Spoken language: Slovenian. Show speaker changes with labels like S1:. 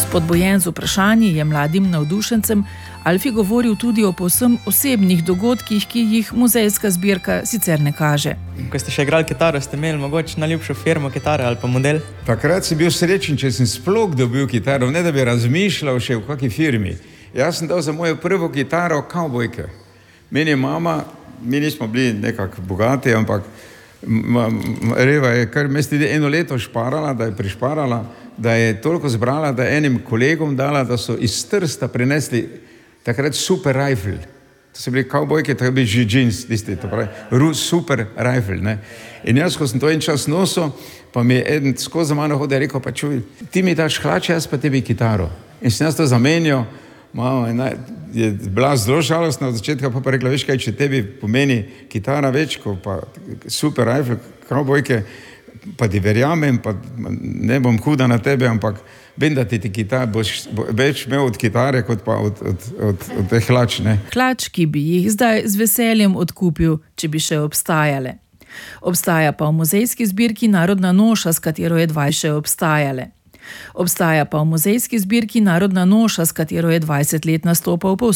S1: Spodbujen z vprašanji je mladim navdušencem Alfi govoril tudi o povsem osebnih dogodkih, ki jih muzejska zbirka sicer ne kaže.
S2: Ko ste še igrali kitaro, ste imeli mogoče najljubšo firmo kitare ali pa model?
S3: Takrat sem bil srečen, če sem sploh dobil kitaro, ne da bi razmišljal še v kakšni firmi. Jaz sem dal za mojo prvo kitaro kavbojke. Meni je mama, mi nismo bili nekako bogati, ampak Reva je kar mesti 1 leto šparala, da je prišparala, da je toliko zbrala, da je enim kolegom dala, da so iz Trsta prinesli takrat super rifle. To so bili kavbojke, to je bil jeans, tisti, to pravi, super rifle, ne. In jaz, ko sem to en čas nosil, pa mi je eden skozi mano hodil, rekel, pa čuj, ti mi daš hlače, jaz pa tebi kitaro. In sem jaz to zamenjal, mama je bila zelo žalostna od začetka, pa rekla, veš kaj, če tebi pomeni kitara več, ko pa super rifle, kavbojke, pa ti verjamem, pa ne bom huda na tebe, ampak vem, da ti kitar boš več imel od kitare, kot pa od teh hlač, ne.
S1: Hlač, ki bi jih zdaj z veseljem odkupil, če bi še obstajale. Obstaja pa v muzejski zbirki narodna noša, s katero je 20 obstajale. Obstaja pa v muzejski zbirki narodna noša, s katero je 20 let nastopal